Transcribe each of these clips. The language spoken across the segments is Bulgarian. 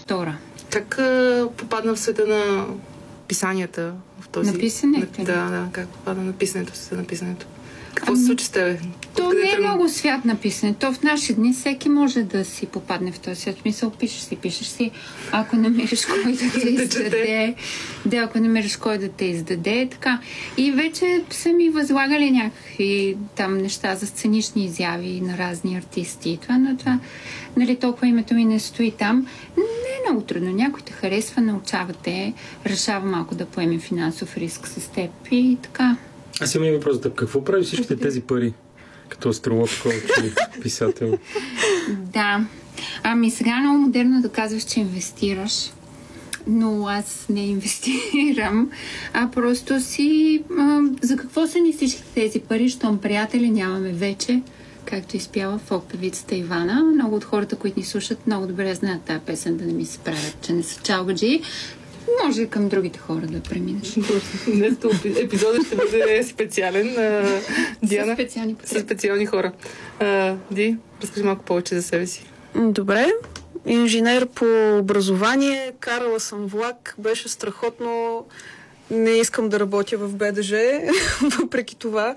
втора. Как попадна в света на писанията? В този... На писането? Да, как попадна на писането, в света на писането? Какво се случи с тебе? То не е много свят на писане. То в наши дни всеки може да си попадне в този свят. Мисъл, пишеш си, ако намериш кой да те издаде. Да, ако намериш кой да те издаде, така. И вече са ми възлагали някакви там неща за сценични изяви на разни артисти и това, но това, нали, толкова името ми не стои там. Не е много трудно. Някой те харесва, научавате, решава малко да поеме финансов риск с теб и така. Аз имам въпрос за теб. Какво прави всичките тези пари? Като астролог, коуч, писател? Да. Ами сега е много модерно да казваш, че инвестираш. Но аз не инвестирам, а просто си... за какво са ни всички тези пари, щом приятели нямаме вече, както изпява фолк певицата Ивана. Много от хората, които ни слушат, много добре знаят тази песен, да не ми се правят, че не са чалгаджи. Може към другите хора да преминеш. Днес епизодът ще бъде специален. Диана, със специални хора. Ди, разкажи малко повече за себе си. Добре. Инженер по образование, карала съм влак, беше страхотно. Не искам да работя в БДЖ, въпреки това.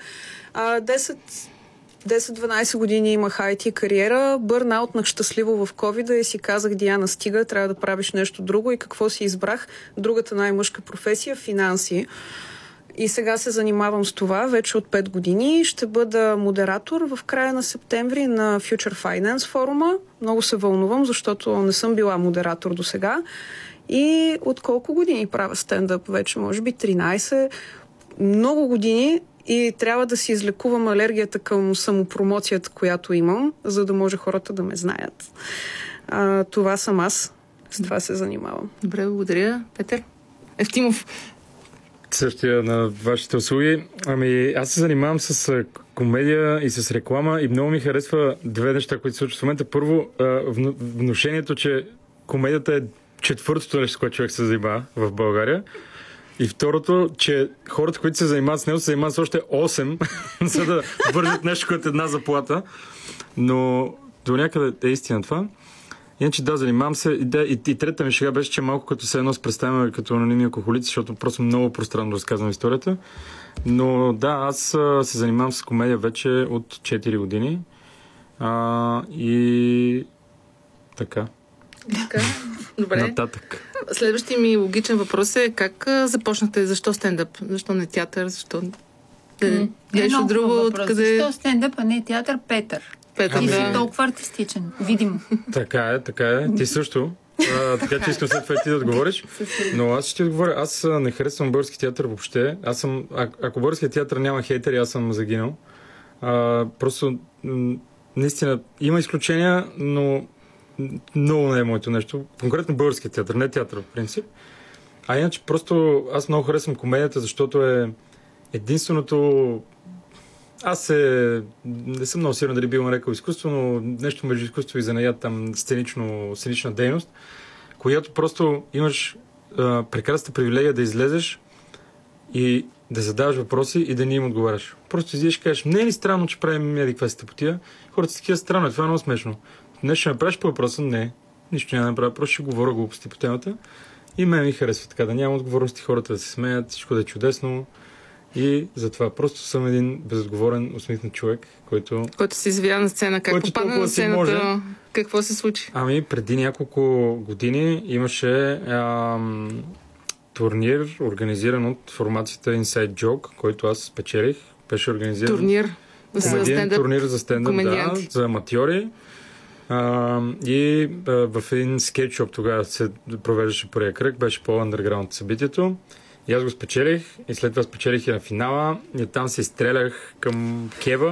10-12 години имах IT кариера, бърнаутнах щастливо в ковида и си казах: Диана, стига, трябва да правиш нещо друго. И какво си избрах? Другата най-мъжка професия — финанси. И сега се занимавам с това вече от 5 години. Ще бъда модератор в края на септември на Future Finance форума. Много се вълнувам, защото не съм била модератор до сега. И от колко години правя стендъп? Вече може би 13. Много години. И трябва да си излекувам алергията към самопромоцията, която имам, за да може хората да ме знаят. Това съм аз. С това се занимавам. Добре, благодаря. Петър Евтимов. Същия на вашите услуги. Ами, аз се занимавам с комедия и с реклама и много ми харесва две неща, които се случват в момента. Първо, внушението, че комедията е четвъртото нещо, с което човек се занимава в България. И второто, че хората, които се занимават с него, се занимават с още 8, за да вържат нещо като една заплата. Но до някъде е истина това. Иначе да, занимавам се. И трета ми шега беше, че малко като се едно се представяме като анонимни алкохолици, защото просто много пространно разказвам историята. Но да, аз се занимавам с комедия вече от 4 години. И така. Добре. Нататък. Следващия ми логичен въпрос е: как започнахте? Защо стендъп? Защо не театър? Защо нещо друго? Откъде... Защо стендъп, а не театър? Петър. Ти си толкова артистичен. Видимо. Така е. Ти също. Така че искам след това ти да отговориш. Но аз ще ти отговоря. Аз не харесвам български театър въобще. Ако българският театър няма хейтери, аз съм загинал. Просто наистина има изключения, но много не е моето нещо. Конкретно българския театър, не театър в принцип. Иначе просто аз много харесвам комедията, защото е единственото... Аз не съм много сигурен дали би го нарекал изкуство, но нещо между изкуство и занаят, там сценична дейност, която просто имаш прекрасната привилегия да излезеш и да задаваш въпроси и да не им отговаряш. Просто излизаш и кажеш: не е ли странно, че правим някаква стъпотия? Хората са такива: странно, това е много смешно. Нещо ще направиш по въпроса? Не. Нищо няма да направя, просто ще говоря глупости по темата. И мен ми харесва така, да няма отговорности, хората да се смеят, всичко да е чудесно. И затова просто съм един безотговорен, усмихнат човек, който се извия на сцена. Как попадна на сцената? Може. Какво се случи? Ами, преди няколко години имаше турнир, организиран от формацията Inside Joke, който аз спечелих. Беше организиран турнир за стендъп, да, за аматьори. И в един скетчоп тогава се провеждаше първия кръг, беше по-андерграунд събитието. И аз го спечелих и след това спечелих и на финала и там се изстрелях към Кева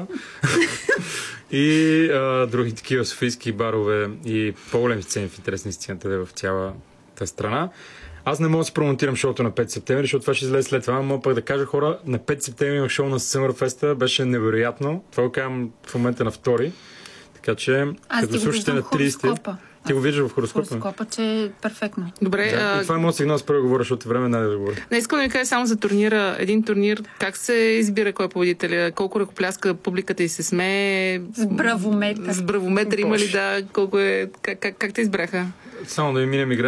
и други такива софийски барове и по-големи сцени в интересни сцената в цялата страна. Аз не мога да си промотирам шоуто на 5 септември, защото това ще излезе след това. Мога пък да кажа: хора, на 5 септември имах шоу на Summerfest, беше невероятно. Това го казвам в момента на 2. Така че, като слушате на 30... Ти го виждаш в хороскопа? Хороскопа, че е перфектно. Добре. Да, това е моят сигнал, с първо говоря, защото време не да говоря. Не искам да ми кажа само за турнира. Един турнир, как се избира кой е победителя? Колко ръкопляска публиката и се смее? С бравометър. С бравометър има ли, да? Колко е... Как те избраха? Само да ми минем игра.